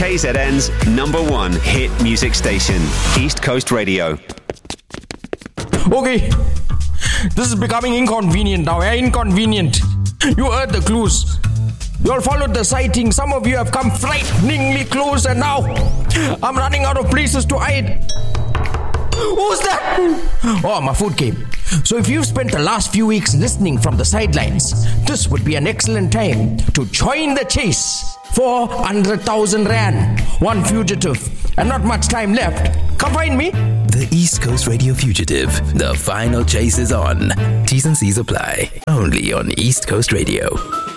KZN's #1 hit music station, East Coast Radio. Okay, this is becoming inconvenient now, Inconvenient. You heard the clues. You all followed the sighting. Some of you have come frighteningly close, and now I'm running out of places to hide. Who's that? Oh, my food came. So if you've spent the last few weeks listening from the sidelines, this would be an excellent time to join the chase. 400,000 Rand, one fugitive, and not much time left. Come find me. The East Coast Radio Fugitive. The final chase is on. T's and C's apply. Only on East Coast Radio.